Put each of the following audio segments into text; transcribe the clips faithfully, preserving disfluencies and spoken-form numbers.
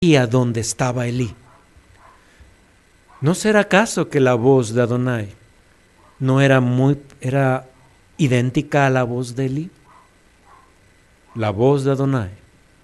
y a dónde estaba Elí. ¿No será acaso que la voz de Adonai no era muy, era idéntica a la voz de Elí? La voz de Adonai.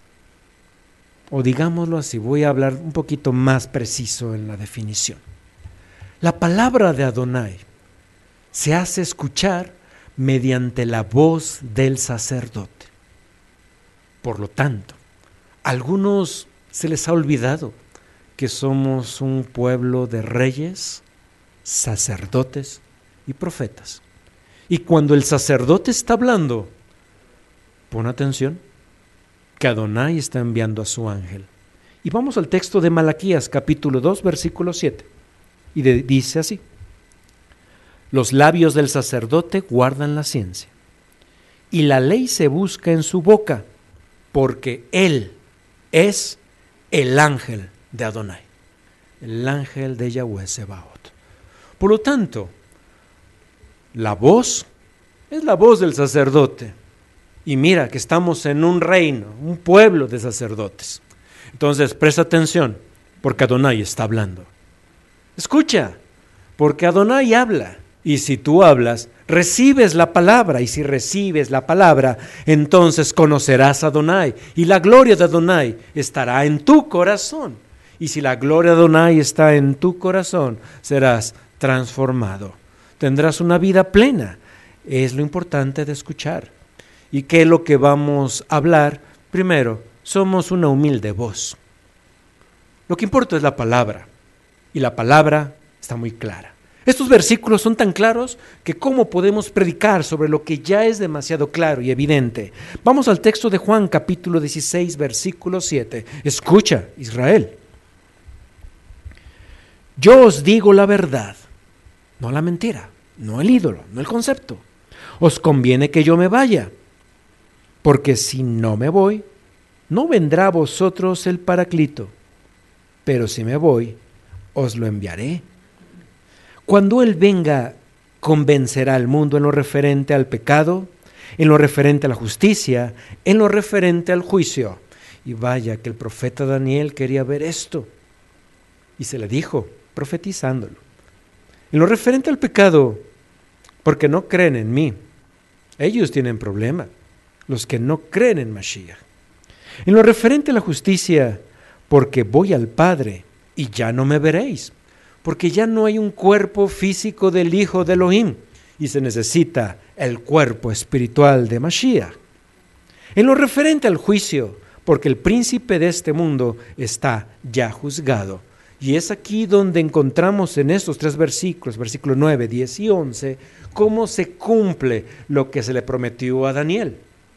O digámoslo así, voy a hablar un poquito más preciso en la definición. La palabra de Adonai se hace escuchar mediante la voz del sacerdote. Por lo tanto, a algunos se les ha olvidado que somos un pueblo de reyes, sacerdotes y profetas. Y cuando el sacerdote está hablando, pon atención, que Adonai está enviando a su ángel. Y vamos al texto de Malaquías, capítulo dos, versículo siete. Y de, dice así: los labios del sacerdote guardan la ciencia, y la ley se busca en su boca, porque él es el ángel de Adonai, el ángel de Yahweh Sebaot. Por lo tanto, la voz es la voz del sacerdote. Y mira que estamos en un reino, un pueblo de sacerdotes. Entonces, presta atención, porque Adonai está hablando. Escucha, porque Adonai habla. Y si tú hablas, recibes la palabra. Y si recibes la palabra, entonces conocerás a Adonai. Y la gloria de Adonai estará en tu corazón. Y si la gloria de Adonai está en tu corazón, serás transformado. Tendrás una vida plena. Es lo importante de escuchar. ¿Y qué es lo que vamos a hablar? Primero, somos una humilde voz. Lo que importa es la palabra. Y la palabra está muy clara. Estos versículos son tan claros que ¿cómo podemos predicar sobre lo que ya es demasiado claro y evidente? Vamos al texto de Juan, capítulo dieciséis, versículo siete. Escucha, Israel. Yo os digo la verdad, no la mentira, no el ídolo, no el concepto. Os conviene que yo me vaya, porque si no me voy, no vendrá a vosotros el Paraclito, pero si me voy, os lo enviaré. Cuando Él venga, convencerá al mundo en lo referente al pecado, en lo referente a la justicia, en lo referente al juicio. Y vaya que el profeta Daniel quería ver esto, y se le dijo, profetizándolo. En lo referente al pecado, porque no creen en mí. Ellos tienen problema, los que no creen en Mashiach. En lo referente a la justicia, porque voy al Padre y ya no me veréis, porque ya no hay un cuerpo físico del Hijo de Elohim y se necesita el cuerpo espiritual de Mashiach. En lo referente al juicio, porque el príncipe de este mundo está ya juzgado. Y es aquí donde encontramos en estos tres versículos, versículos nueve, diez y once, cómo se cumple lo que se le prometió a Daniel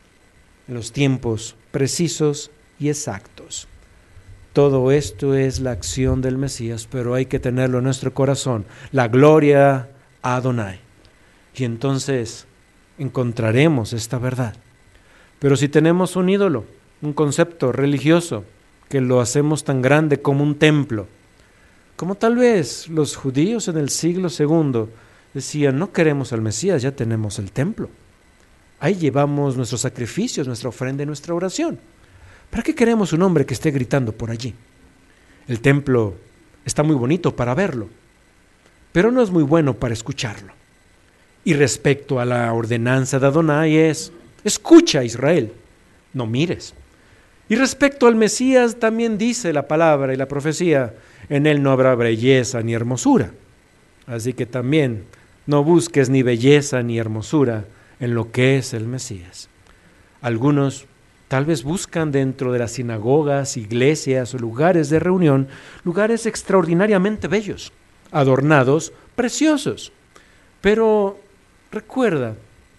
en los tiempos precisos y exactos. Todo esto es la acción del Mesías, pero hay que tenerlo en nuestro corazón, la gloria a Adonai. Y entonces encontraremos esta verdad. Pero si tenemos un ídolo, un concepto religioso, que lo hacemos tan grande como un templo, como tal vez los judíos en el siglo segundo decían, no queremos al Mesías, ya tenemos el templo. Ahí llevamos nuestros sacrificios, nuestra ofrenda y nuestra oración. ¿Para qué queremos un hombre que esté gritando por allí? El templo está muy bonito para verlo, pero no es muy bueno para escucharlo. Y respecto a la ordenanza de Adonai es, escucha Israel, no mires. Y respecto al Mesías también dice la palabra y la profecía, en él no habrá belleza ni hermosura. Así que también no busques ni belleza ni hermosura en lo que es el Mesías. Algunos tal vez buscan dentro de las sinagogas, iglesias o lugares de reunión, lugares extraordinariamente bellos, adornados, preciosos. Pero recuerda,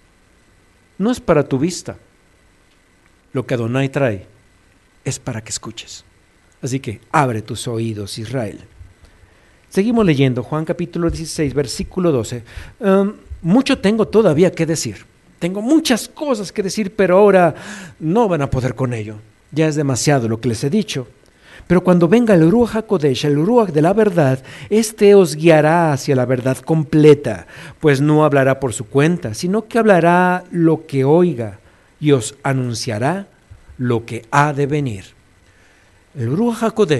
no es para tu vista. Lo que Adonai trae es para que escuches. Así que abre tus oídos, Israel. Seguimos leyendo Juan capítulo dieciséis, versículo doce. Um, mucho tengo todavía que decir. Tengo muchas cosas que decir, pero ahora no van a poder con ello. Ya es demasiado lo que les he dicho. Pero cuando venga el Ruach HaKodesh, el Ruach de la verdad, éste os guiará hacia la verdad completa, pues no hablará por su cuenta, sino que hablará lo que oiga y os anunciará lo que ha de venir. El Ruach HaKodesh